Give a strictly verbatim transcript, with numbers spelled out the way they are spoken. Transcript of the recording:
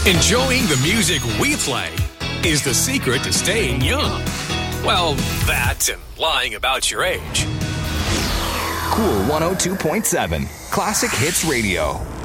Enjoying the music we play is the secret to staying young. Well, that and lying about your age. Cool one oh two point seven, Classic Hits Radio.